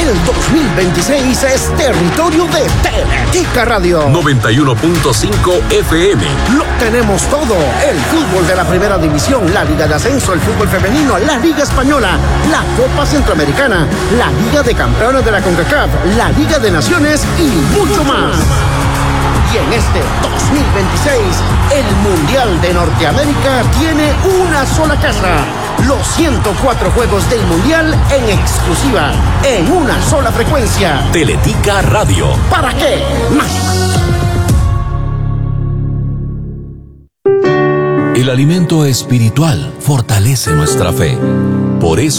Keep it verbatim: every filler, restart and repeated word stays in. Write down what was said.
El dos mil veintiséis es territorio de Teletica Radio. noventa y uno punto cinco F M. Lo tenemos todo. El fútbol de la primera división, la Liga de Ascenso, el fútbol femenino, la Liga Española, la Copa Centroamericana, la Liga de Campeones de la CONCACAF, la Liga de Naciones y mucho más. Y en este dos mil veintiséis, el Mundial de Norteamérica tiene una sola casa. Los ciento cuatro juegos del Mundial en exclusiva, en una sola frecuencia. Teletica Radio. ¿Para qué más? El alimento espiritual fortalece nuestra fe. Por eso